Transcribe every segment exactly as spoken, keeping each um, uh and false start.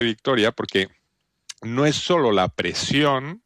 Victoria, porque no es solo la presión,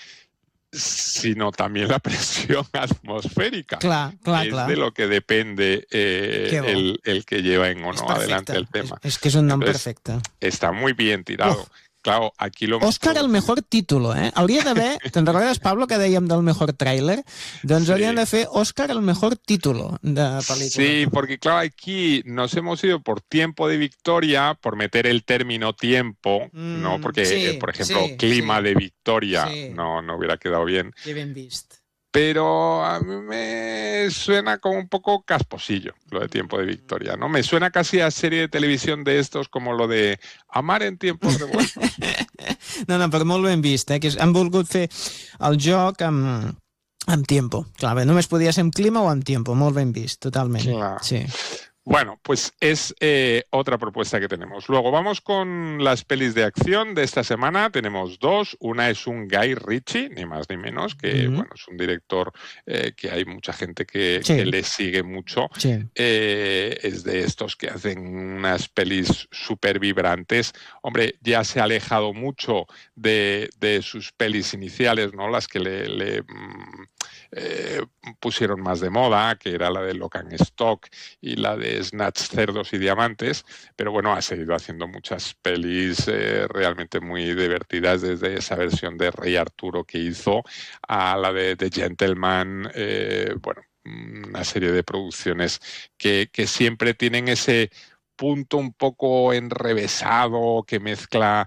sino también la presión atmosférica. Clar, clar, es clar. de lo que depende eh, el, el que lleva en o no adelante el tema. Es, es que es un nom Entonces, perfecte. Está muy bien tirado. Uf. Claro, aquí lo Oscar el mejor título, eh? Hauria d'haver... Te'n recordes, Pablo, que dèiem del mejor tràiler? Doncs sí. Haurien de fer Oscar el mejor título de pel·lícula. Sí, porque claro, aquí nos hemos ido por tiempo de victoria, por meter el término tiempo, mm, ¿no? Porque, sí, eh, por ejemplo, sí, clima sí. de victoria sí. no, no hubiera quedado bien. Qué ben vist. Pero a mí me suena como un poco casposillo lo de tiempo de victoria, ¿no? Me suena casi a serie de televisión de estos como lo de Amar en tiempos revueltos. No, no, però molt ben vist, eh? Que han volgut fer el joc amb, amb tiempo. Clar, bé, només podia ser amb clima o amb tiempo, molt ben vist, totalment. Clar. Sí. Bueno, pues es eh, otra propuesta que tenemos. Luego vamos con las pelis de acción de esta semana. Tenemos dos. Una es un Guy Ritchie, ni más ni menos, que mm-hmm. bueno, es un director eh, que hay mucha gente que, sí. que le sigue mucho. Sí. Eh, es de estos que hacen unas pelis súper vibrantes. Hombre, ya se ha alejado mucho de, de sus pelis iniciales, ¿no? Las que le... le mm, Eh, pusieron más de moda, que era la de Lock and Stock y la de Snatch, Cerdos y Diamantes, pero bueno, ha seguido haciendo muchas pelis eh, realmente muy divertidas, desde esa versión de Rey Arturo que hizo a la de The Gentleman, eh, bueno, una serie de producciones que, que siempre tienen ese punto un poco enrevesado que mezcla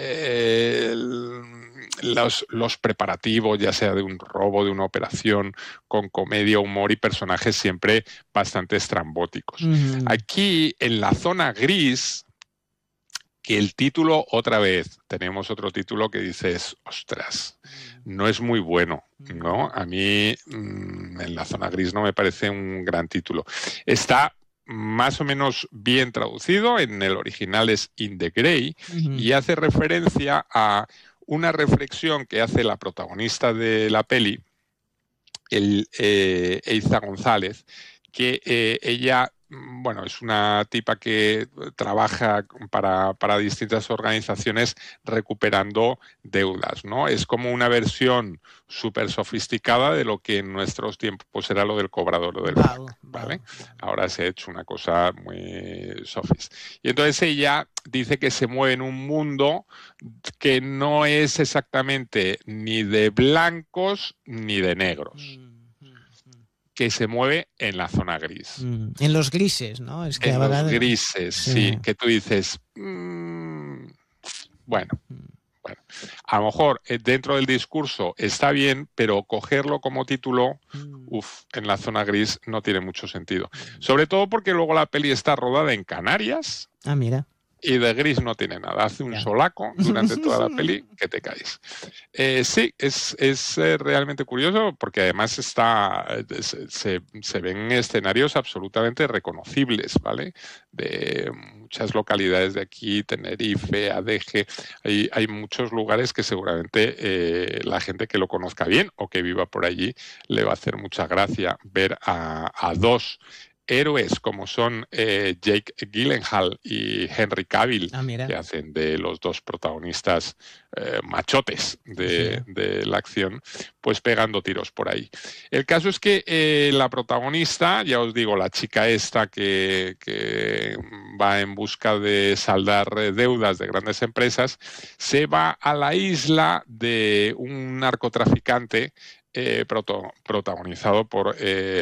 eh, los, los preparativos, ya sea de un robo, de una operación, con comedia, humor y personajes siempre bastante estrambóticos. Mm-hmm. Aquí, en La Zona Gris, que el título, otra vez, tenemos otro título que dices, ostras, no es muy bueno, ¿no? A mí, mmm, en La Zona Gris no me parece un gran título. Está más o menos bien traducido, en el original es In the Grey, uh-huh. y hace referencia a una reflexión que hace la protagonista de la peli, el, eh, Eiza González, que eh, ella, bueno, es una tipa que trabaja para, para distintas organizaciones recuperando deudas, ¿no? Es como una versión súper sofisticada de lo que en nuestros tiempos era lo del cobrador del banco, ¿vale? Ahora se ha hecho una cosa muy sofis. Y entonces ella dice que se mueve en un mundo que no es exactamente ni de blancos ni de negros. Mm. Que se mueve en la zona gris. Mm, en los grises, ¿no? Es que en a los vegades... grises, sí. sí, que tú dices, mmm, bueno, bueno, a lo mejor dentro del discurso está bien, pero cogerlo como título, mm. uff, en la zona gris no tiene mucho sentido. Mm. Sobre todo porque luego la peli está rodada en Canarias. Ah, mira. Y de gris no tiene nada, hace un yeah. solaco durante toda la peli que te caes. Eh, sí, es, es eh, realmente curioso porque además está, se, se, se ven escenarios absolutamente reconocibles, ¿vale? De muchas localidades de aquí, Tenerife, Adeje, hay, hay muchos lugares que seguramente eh, la gente que lo conozca bien o que viva por allí le va a hacer mucha gracia ver a, a dos héroes como son eh, Jake Gyllenhaal y Henry Cavill, ah, que hacen de los dos protagonistas eh, machotes de, sí. de la acción, pues pegando tiros por ahí. El caso es que eh, la protagonista, ya os digo, la chica esta que, que va en busca de saldar deudas de grandes empresas, se va a la isla de un narcotraficante eh, proto, protagonizado por... Eh,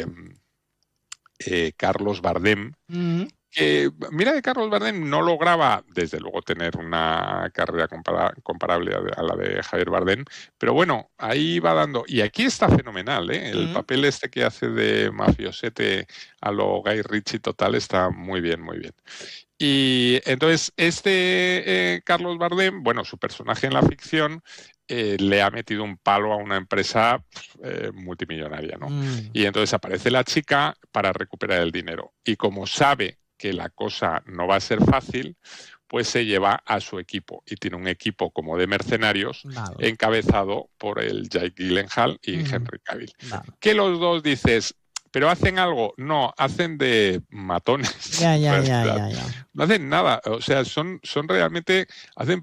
Eh, Carlos Bardem, mm-hmm. que mira que Carlos Bardem no lograba, desde luego, tener una carrera compara- comparable a, a la de Javier Bardem, pero bueno, ahí va dando, y aquí está fenomenal, ¿eh? El mm-hmm. papel este que hace de mafiosete a lo Guy Ritchie total está muy bien, muy bien. Y entonces este eh, Carlos Bardem, bueno, su personaje en la ficción, Eh, le ha metido un palo a una empresa eh, multimillonaria, ¿no? Mm. Y entonces aparece la chica para recuperar el dinero. Y como sabe que la cosa no va a ser fácil, pues se lleva a su equipo. Y tiene un equipo como de mercenarios vale. encabezado por el Jake Gyllenhaal y mm. Henry Cavill. Vale. Que los dos dices... ¿Pero hacen algo? No, hacen de matones. Ya, ya, ya, ya, ya. No hacen nada. O sea, son, son realmente... Hacen